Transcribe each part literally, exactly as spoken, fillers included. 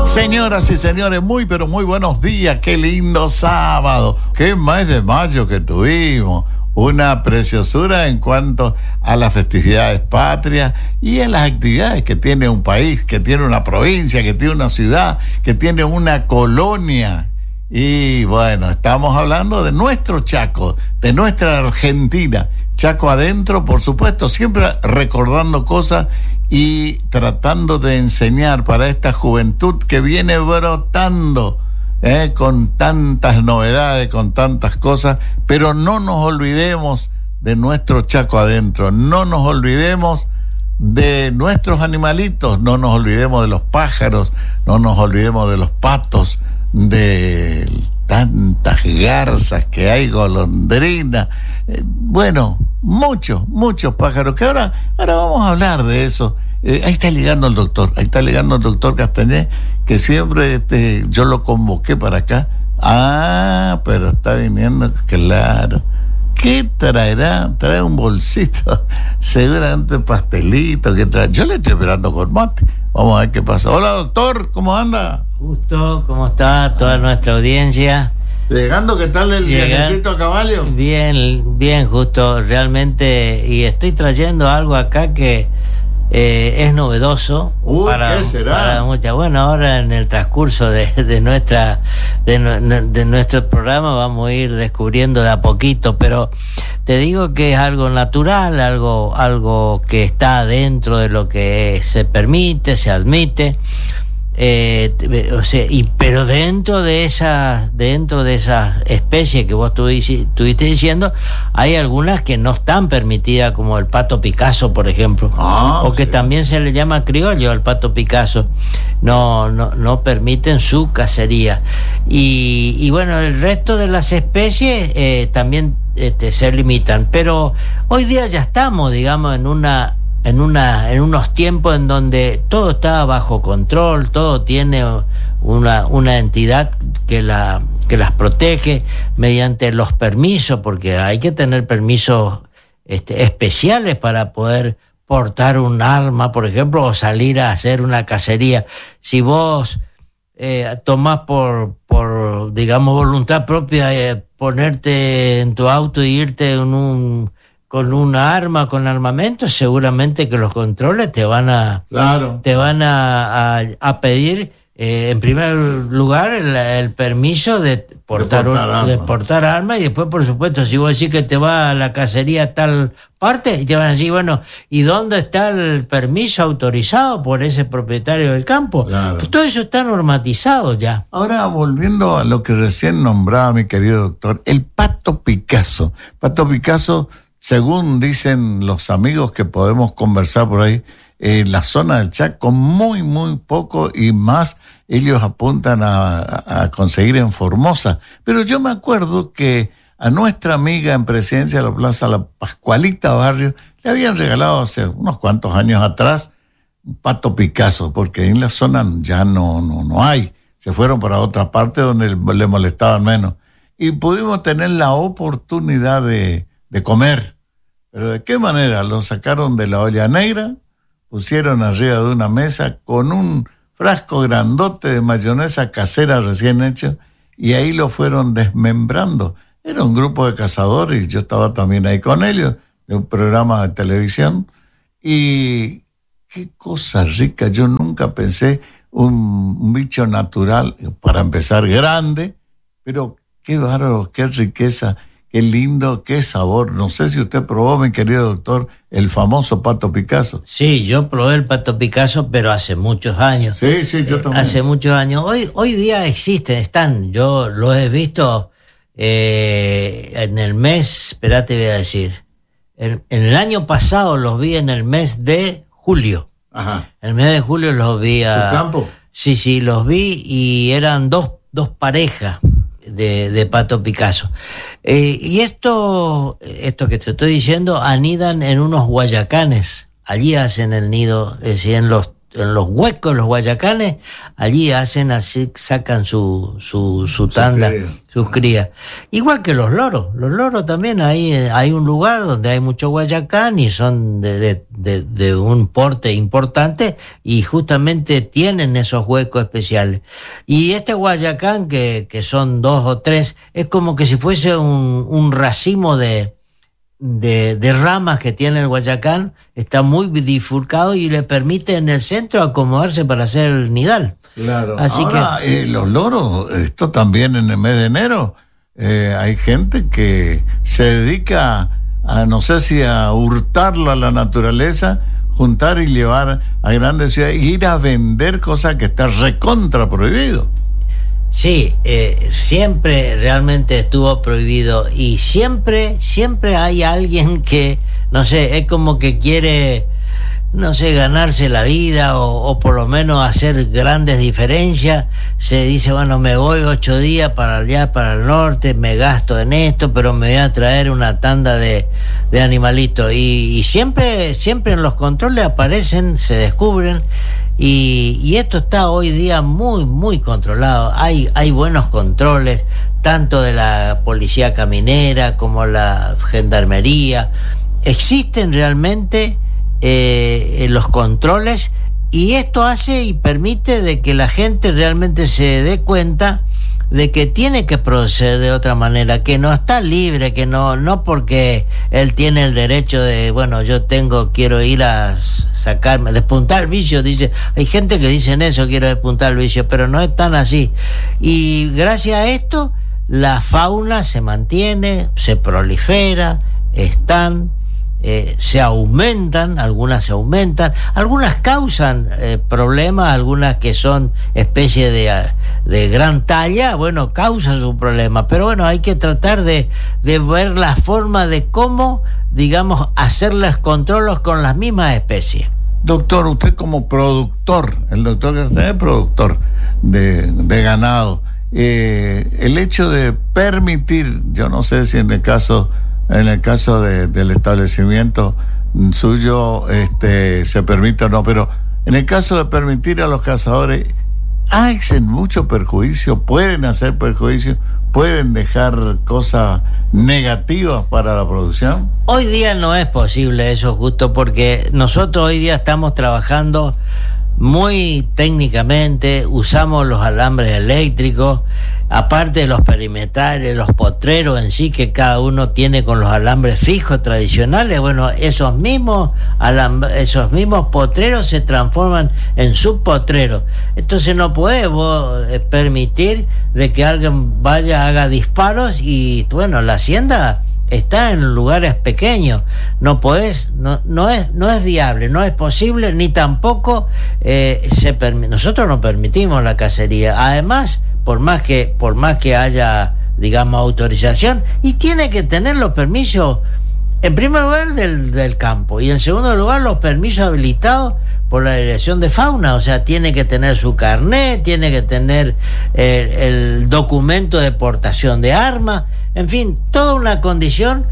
Señoras y señores, muy pero muy buenos días, qué lindo sábado, qué mes de mayo que tuvimos, una preciosura en cuanto a las festividades patrias y a las actividades que tiene un país, que tiene una provincia, que tiene una ciudad, que tiene una colonia. Y bueno, estamos hablando de nuestro Chaco, de nuestra Argentina, Chaco adentro, por supuesto, siempre recordando cosas y tratando de enseñar para esta juventud que viene brotando eh, con tantas novedades, con tantas cosas, pero no nos olvidemos de nuestro Chaco adentro, no nos olvidemos de nuestros animalitos, no nos olvidemos de los pájaros, no nos olvidemos de los patos, de tantas garzas que hay, golondrinas, eh, bueno, muchos, muchos pájaros, que ahora, ahora vamos a hablar de eso. Eh, ahí está ligando el doctor, ahí está ligando el doctor Castañé, que siempre este, yo lo convoqué para acá. Ah, pero está viniendo, claro. ¿Qué traerá? Trae un bolsito, seguramente pastelito, que trae. Yo le estoy esperando con mate. Vamos a ver qué pasa. Hola, doctor, ¿cómo anda? Justo, ¿cómo está toda nuestra audiencia? Llegando, ¿qué tal el viajecito a caballo? Bien, bien, justo, realmente, y estoy trayendo algo acá que eh, es novedoso. Uy, para, ¿qué será? Para muchas. Bueno, ahora en el transcurso de, de nuestra de, de nuestro programa vamos a ir descubriendo de a poquito, pero te digo que es algo natural, algo, algo que está dentro de lo que se permite, se admite. Eh, o sea, y pero dentro de esas dentro de esas especies que vos estuviste diciendo, hay algunas que no están permitidas, como el pato Picasso, por ejemplo, ah, o que sí. También se le llama criollo al pato Picasso. No, no, no permiten su cacería. Y, y bueno, el resto de las especies eh, también este, se limitan. Pero hoy día ya estamos, digamos, en una en una en unos tiempos en donde todo está bajo control, todo tiene una una entidad que la que las protege mediante los permisos, porque hay que tener permisos este, especiales para poder portar un arma, por ejemplo, o salir a hacer una cacería. Si vos eh, tomás por por digamos voluntad propia eh, ponerte en tu auto e irte en un con una arma, con armamento, seguramente que los controles te van a claro. te van a, a, a pedir eh, en primer lugar el, el permiso de portar, de, portar un, de portar arma, y después, por supuesto, si vos decís que te va a la cacería a tal parte, y te van a decir, bueno, ¿y dónde está el permiso autorizado por ese propietario del campo? Claro. Pues todo eso está normatizado ya. Ahora, volviendo a lo que recién nombraba mi querido doctor, el pato Picasso. Pato Picasso, según dicen los amigos que podemos conversar por ahí, en la zona del Chaco, muy, muy poco, y más ellos apuntan a, a conseguir en Formosa. Pero yo me acuerdo que a nuestra amiga en Presidencia de la Plaza, la Pascualita Barrio, le habían regalado hace unos cuantos años atrás un pato Picasso, porque en la zona ya no, no, no hay. Se fueron para otra parte donde le molestaban menos. Y pudimos tener la oportunidad de... de comer. Pero ¿de qué manera? Lo sacaron de la olla negra, pusieron arriba de una mesa con un frasco grandote de mayonesa casera recién hecho, y ahí lo fueron desmembrando. Era un grupo de cazadores y yo estaba también ahí con ellos, de un programa de televisión, y qué cosa rica. Yo nunca pensé un, un bicho natural, para empezar grande, pero qué bárbaro, qué riqueza. Qué lindo, qué sabor. No sé si usted probó, mi querido doctor, el famoso pato Picasso. Sí, yo probé el pato Picasso, pero hace muchos años. Sí, sí, yo también. Hace muchos años. Hoy, hoy día existen, están. Yo los he visto eh, en el mes, espérate, voy a decir. En, en el año pasado los vi en el mes de julio. Ajá. En el mes de julio los vi a... ¿Tu campo? Sí, sí, los vi y eran dos, dos parejas de, de pato Picasso. Eh, y esto, esto que te estoy diciendo, anidan en unos guayacanes. Allí hacen el nido, es decir, en los, en los huecos, los guayacanes, allí hacen así, sacan su, su, su tanda, su cría. sus crías. Igual que los loros, los loros también, hay, hay un lugar donde hay mucho guayacán y son de, de, de, de un porte importante y justamente tienen esos huecos especiales. Y este guayacán, que, que son dos o tres, es como que si fuese un, un racimo de... De, de ramas que tiene el guayacán, está muy bifurcado y le permite en el centro acomodarse para hacer el nidal. Claro. Así Ahora, que eh, los loros, esto también en el mes de enero, eh, hay gente que se dedica a, no sé si a hurtarlo a la naturaleza, juntar y llevar a grandes ciudades, e ir a vender cosas que está recontra prohibido. Sí, eh, siempre realmente estuvo prohibido y siempre, siempre hay alguien que, no sé, es como que quiere, no sé, ganarse la vida o, o por lo menos hacer grandes diferencias. Se dice, bueno, me voy ocho días para allá, para el norte, me gasto en esto, pero me voy a traer una tanda de, de animalitos. Y, y siempre, siempre en los controles aparecen, se descubren. Y, y esto está hoy día muy, muy controlado. Hay, hay buenos controles, tanto de la policía caminera como la gendarmería. Existen realmente eh, los controles y esto hace y permite de que la gente realmente se dé cuenta de que tiene que proceder de otra manera, que no está libre, que no, no porque él tiene el derecho de, bueno, yo tengo, quiero ir a sacarme, despuntar el vicio, dice, hay gente que dicen eso, quiero despuntar el vicio, pero no es tan así. Y gracias a esto, la fauna se mantiene, se prolifera, están, eh, se aumentan, algunas se aumentan, algunas causan eh, problemas, algunas que son especies de, de gran talla, bueno, causan su problema, pero bueno, hay que tratar de, de ver la forma de cómo, digamos, hacerles controles con las mismas especies. Doctor, usted como productor, el doctor que es productor de, de ganado, eh, el hecho de permitir, yo no sé si en el caso en el caso de, del establecimiento suyo este, se permite o no, pero en el caso de permitir a los cazadores, hacen mucho perjuicio, pueden hacer perjuicio, pueden dejar cosas negativas para la producción. Hoy día no es posible eso, justo porque nosotros hoy día estamos trabajando muy técnicamente, usamos los alambres eléctricos, aparte de los perimetrales, los potreros en sí que cada uno tiene con los alambres fijos tradicionales, bueno, esos mismos alamb- esos mismos potreros se transforman en subpotreros. Entonces no podés vos eh, permitir de que alguien vaya, haga disparos y, bueno, la hacienda está en lugares pequeños, no podés, no, no es, no es viable, no es posible, ni tampoco eh, se permi- nosotros no permitimos la cacería. Además, por más que, por más que haya, digamos, autorización, y tiene que tener los permisos, en primer lugar, del, del campo, y en segundo lugar, los permisos habilitados por la Dirección de Fauna, o sea, tiene que tener su carnet, tiene que tener eh, el documento de portación de armas, en fin, toda una condición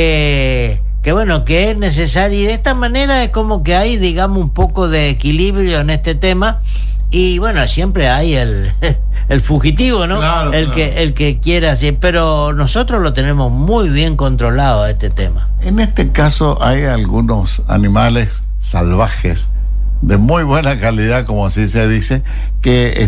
que, que bueno, que es necesaria, y de esta manera es como que hay, digamos, un poco de equilibrio en este tema, y bueno, siempre hay el, el fugitivo, ¿no? Claro, el claro. que el que quiera así, pero nosotros lo tenemos muy bien controlado este tema. En este caso hay algunos animales salvajes de muy buena calidad, como así se dice, que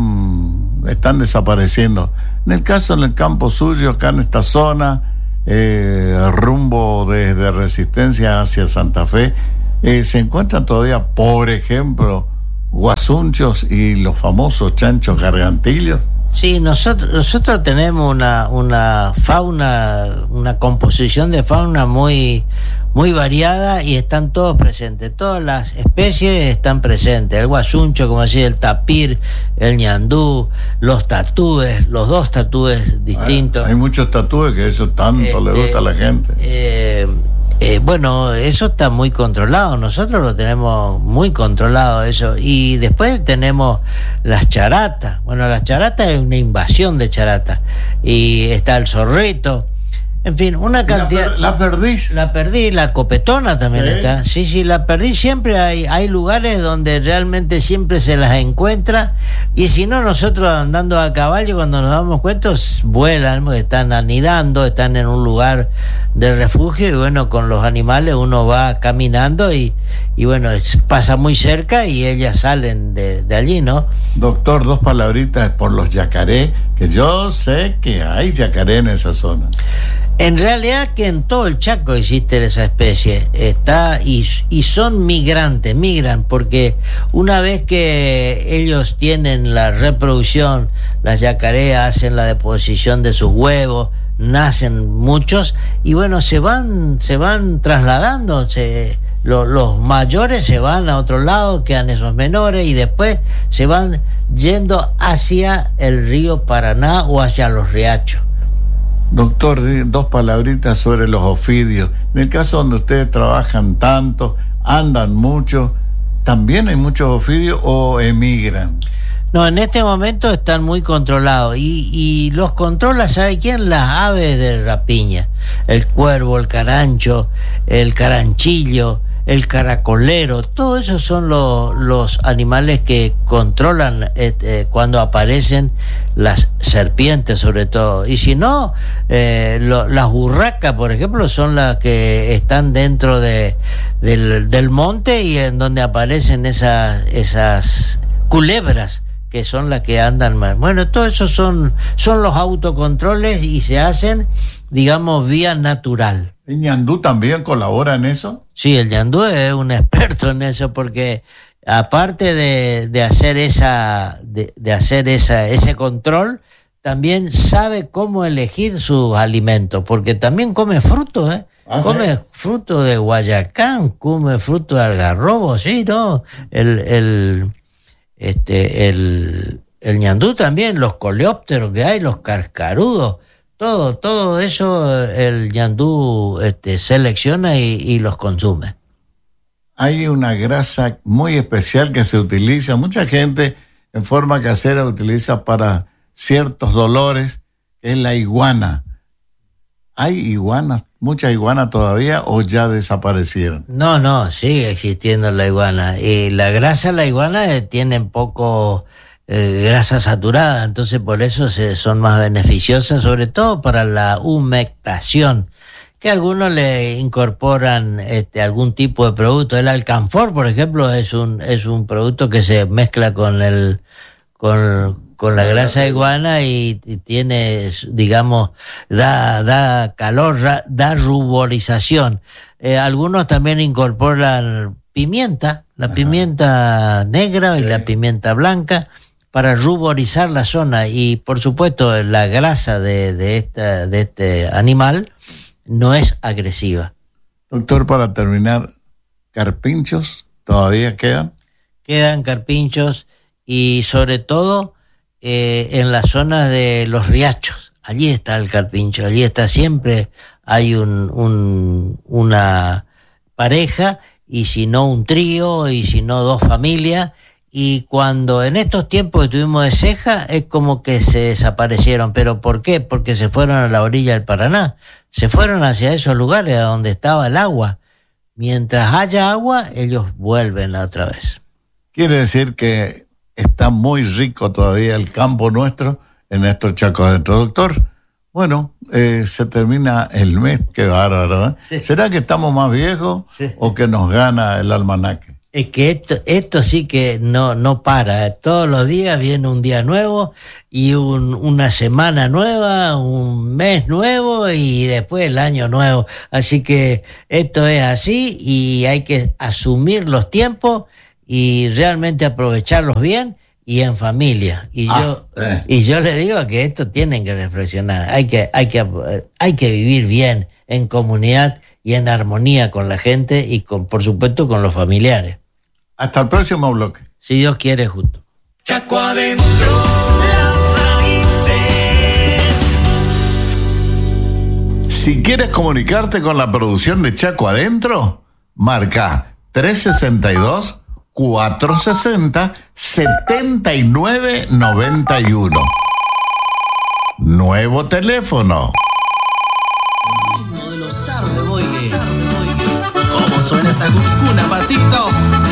están, están desapareciendo. En el caso, en el campo suyo, acá en esta zona, eh, rumbo desde Resistencia hacia Santa Fe, eh, se encuentran todavía, por ejemplo, guasunchos y los famosos chanchos gargantillos. Sí, nosotros nosotros tenemos una una fauna, una composición de fauna muy muy variada y están todos presentes, todas las especies están presentes, el guasuncho, como decía, el tapir, el ñandú, los tatúes, los dos tatúes distintos. Hay, hay muchos tatúes que eso tanto eh, le gusta eh, a la gente. Eh, Eh, bueno, eso está muy controlado, nosotros lo tenemos muy controlado eso, y después tenemos las charatas. Bueno, las charatas es una invasión de charatas, y está el zorrito, En fin, una cantidad. ¿La, per, la perdiz? La perdiz, la copetona también ¿Sí? está. Sí, sí, la perdiz. Siempre hay, hay lugares donde realmente siempre se las encuentra. Y si no, nosotros andando a caballo, cuando nos damos cuenta, vuelan, están anidando, están en un lugar de refugio. Y bueno, con los animales uno va caminando y, y bueno, es, pasa muy cerca y ellas salen de, de allí, ¿no? Doctor, dos palabritas por los yacaré, que yo sé que hay yacaré en esa zona. En realidad que en todo el Chaco existe esa especie, está y, y son migrantes, migran, porque una vez que ellos tienen la reproducción, las yacaré hacen la deposición de sus huevos, nacen muchos y bueno, se van, se van trasladando, se, lo, los mayores se van a otro lado, quedan esos menores y después se van yendo hacia el río Paraná o hacia los riachos. Doctor, dos palabritas sobre los ofidios. En el caso donde ustedes trabajan tanto, andan mucho, ¿también hay muchos ofidios o emigran? No, en este momento están muy controlados y, y los controla, ¿sabe quién? Las aves de rapiña, el cuervo, el carancho, el caranchillo, el caracolero, todos esos son los, los animales que controlan eh, eh, cuando aparecen las serpientes sobre todo, y si no, eh, lo, las urracas por ejemplo son las que están dentro de, del, del monte y en donde aparecen esas, esas culebras que son las que andan más. Bueno, todo eso son, son los autocontroles y se hacen, digamos, vía natural. ¿El ñandú también colabora en eso? Sí, el ñandú es un experto en eso porque aparte de, de hacer esa, de, de hacer esa, ese control, también sabe cómo elegir sus alimentos, porque también come frutos, ¿eh? ¿Ah, come sí? fruto de Guayacán, come fruto de algarrobo, sí, ¿no? El, el, este, el, el ñandú también, los coleópteros que hay, los cascarudos, todo, todo eso el ñandú este, selecciona y, y los consume. Hay una grasa muy especial que se utiliza, mucha gente en forma casera utiliza para ciertos dolores, que es la iguana. ¿Hay iguanas, muchas iguanas todavía o ya desaparecieron? No, no, sigue existiendo la iguana. Y la grasa de la iguana eh, tienen poco eh, grasa saturada, entonces por eso se, son más beneficiosas, sobre todo para la humectación, que algunos le incorporan este, algún tipo de producto. El alcanfor, por ejemplo, es un, es un producto que se mezcla con el... con con la grasa de iguana y, y tiene, digamos, da, da calor, da ruborización. Eh, algunos también incorporan pimienta, la Ajá. pimienta negra sí. y la pimienta blanca para ruborizar la zona y, por supuesto, la grasa de, de, esta, de este animal no es agresiva. Doctor, para terminar, ¿carpinchos todavía quedan? Quedan carpinchos y, sobre todo, Eh, en la zona de los riachos, allí está el carpincho, allí está siempre, hay un, un, una pareja y si no un trío y si no dos familias, y cuando en estos tiempos que tuvimos de seca es como que se desaparecieron. ¿Pero por qué? Porque se fueron a la orilla del Paraná, se fueron hacia esos lugares a donde estaba el agua. Mientras haya agua ellos vuelven otra vez. Quiere decir que está muy rico todavía el campo nuestro en estos Chacos Adentro. Doctor, bueno, eh, se termina el mes, qué bárbaro, ¿eh? Sí. ¿Será que estamos más viejos sí. o que nos gana el almanaque? Es que esto, esto sí que no, no para. Todos los días viene un día nuevo y un, una semana nueva, un mes nuevo y después el año nuevo. Así que esto es así y hay que asumir los tiempos y realmente aprovecharlos bien y en familia. Y ah, yo eh. y yo le digo que esto tienen que reflexionar. Hay que hay que hay que vivir bien en comunidad y en armonía con la gente y con, por supuesto, con los familiares. Hasta el próximo bloque. Si Dios quiere, justo. Chaco Adentro, las raíces. Si quieres comunicarte con la producción de Chaco Adentro, marca tres sesenta y dos cuatrocientos sesenta setenta y nueve noventa y uno. Nuevo teléfono suena esa cucuna, Patito.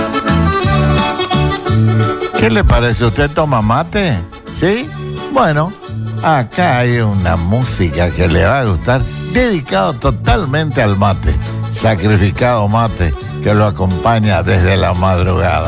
¿Qué le parece? ¿Usted toma mate? ¿Sí? Bueno, acá hay una música que le va a gustar, dedicado totalmente al mate, Sacrificado Mate, que lo acompaña desde la madrugada.